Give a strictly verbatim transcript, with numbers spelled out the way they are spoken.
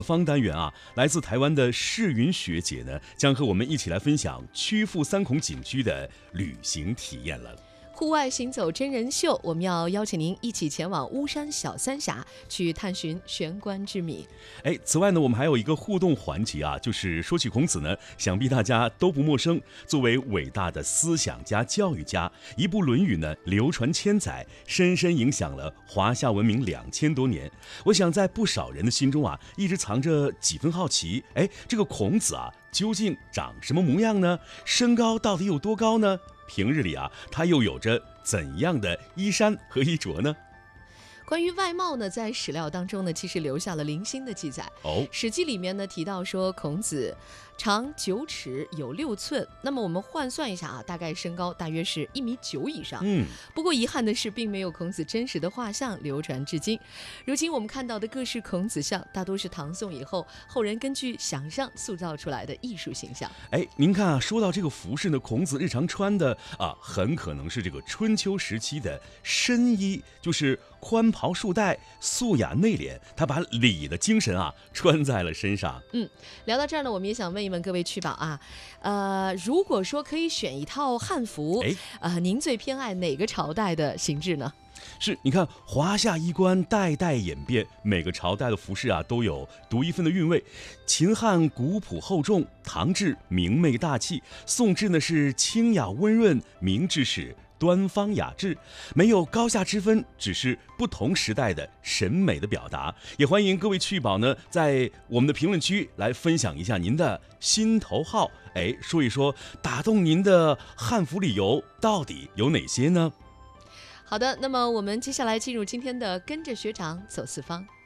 方单元啊，来自台湾的世云学姐呢，将和我们一起来分享曲阜三孔景区的旅行体验了。 户外行走真人秀，我们要邀请您一起前往巫山小三峡，去探寻玄关之谜。 哎，此外呢，我们还有一个互动环节啊，就是说起孔子呢，想必大家都不陌生。作为伟大的思想家、教育家，一部《论语》呢，流传千载，深深影响了华夏文明两千多年。我想在不少人的心中啊，一直藏着几分好奇。哎，这个孔子啊，究竟长什么模样呢？身高到底有多高呢？平日里啊，他又有着怎样的衣衫和衣着呢？ 关于外貌呢，在史料当中呢，其实留下了零星的记载。 哦， 《史记》里面呢提到说，孔子长九尺有六寸，那么我们换算一下啊，大概身高大约是一米九以上。 嗯， 不过遗憾的是，并没有孔子真实的画像流传至今。如今我们看到的各式孔子像，大多是唐宋以后后人根据想象塑造出来的艺术形象。 哎，您看啊，说到这个服饰呢，孔子日常穿的啊，很可能是这个春秋时期的深衣，就是宽袍束带，素雅内敛，他把礼的精神啊穿在了身上。 嗯，聊到这儿呢，我们也想问一问各位趣宝啊，呃，如果说可以选一套汉服， 哎， 呃，您最偏爱哪个朝代的形制呢？ 是，你看华夏衣冠代代演变，每个朝代的服饰啊都有独一份的韵味。秦汉古朴厚重，唐制明媚大气，宋制呢是清雅温润，明制是端方雅致，没有高下之分，只是不同时代的审美的表达。也欢迎各位趣宝呢，在我们的评论区来分享一下您的心头好，哎，说一说打动您的汉服理由到底有哪些呢？ 好的，那么我们接下来进入今天的跟着学长走四方。